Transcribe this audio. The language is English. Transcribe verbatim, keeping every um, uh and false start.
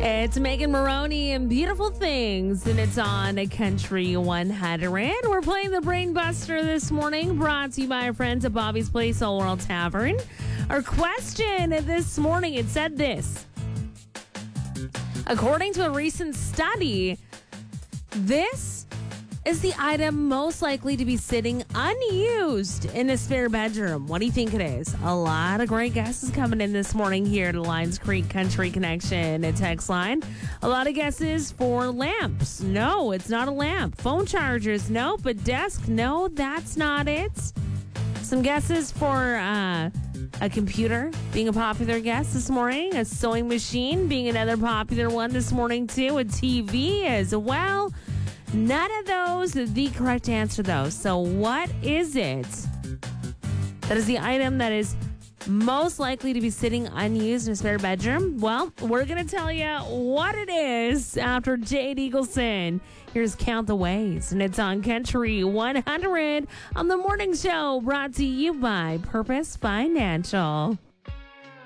It's Megan Maroney and Beautiful Things, and it's on a Country one hundred. We're playing the Brain Buster this morning, brought to you by our friends at Bobby's Place Old World Tavern. Our question this morning, it said this. According to a recent study, this is the item most likely to be sitting unused in a spare bedroom. What do you think it is? A lot of great guesses coming in this morning here to Lions Creek Country Connection and text line. A lot of guesses for lamps. No, it's not a lamp. Phone chargers. Nope. A desk. No, that's not it. Some guesses for uh, a computer being a popular guess this morning. A sewing machine being another popular one this morning too. A T V as well. None of those the correct answer, though. So what is it that is the item that is most likely to be sitting unused in a spare bedroom? Well, we're going to tell you what it is after Jade Eagleson. Here's Count the Ways, and it's on Country one hundred on the morning show, brought to you by Purpose Financial.